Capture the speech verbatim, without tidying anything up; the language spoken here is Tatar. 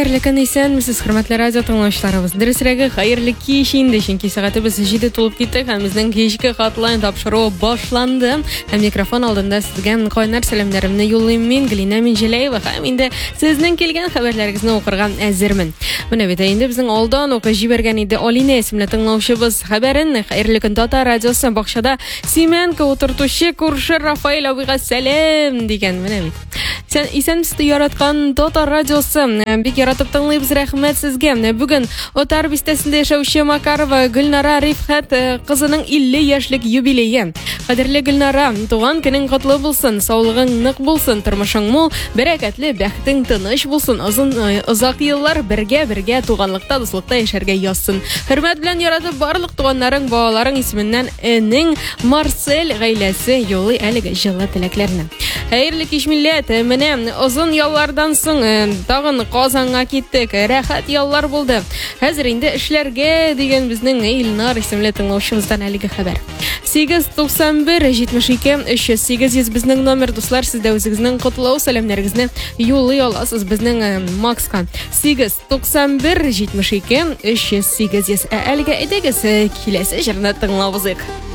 Хәерле көн исәнмесез, хөрмәтле радио тыңлаучыларыбыз. Дөресрәге, хәерле кич инде, чөнки сәгатебез җиде тулып китте һәм безнең кичке хатлайн тапшыруы башланды. Һәм микрофон алдында сезгә кайнар сәламнәремне юллыйм мин, Глина Минҗәләева, һәм инде сезнең килгән хәбәрләрегезне укырга әзермен. Менә бит инде безнең алдан укып җибәргән иде Алина исемле тыңлаучыбыз хәбәрен хәерле көн Тата радиосы бакчада Сименко утыртучы күрше Рафаэль абыйга сәлам дигән. Менә бит. Сән исәнмесез яраткан Тата радиосы бик яратып тыңлыйбыз, рәхмәт сезгә. Бүген Отар бистәсендә яшәүче Макарова Гөлнара Рифхат кызының илле яшьлек юбилее. Кадерле Гөлнара, туган көнең котлы булсын, саулыгың нык булсын, тормышың мул, бәрәкәтле, бәхтең тыныч булсын, озын озак еллар бергә-бергә туганлыкта, дуслыкта яшәргә язсын. Хөрмәт белән яратып барлык туганнарың, балаларың исеменнән энең Марсель гаиләсе юлый әлеге җылы теләкләрне. Хәерле кич милләт, менә озын яллардан соң тагын Казанга киттек. Рәхәт яллар булды. Хәзер инде эшләргә дигән безнең Илнар исемле тыңлаучыбыздан әлеге хәбәр. сигез туксан бер җитмеш ике өч йөз сигез йөз безнең номер, дуслар, сез дә үзегезнең котлау сәламнәрегезне юллый аласыз безнең Макска. сигез туксан бер җитмеш ике өч йөз сигез йөз. Әлегә әйдәгез, киләсе җырны тыңлабызык.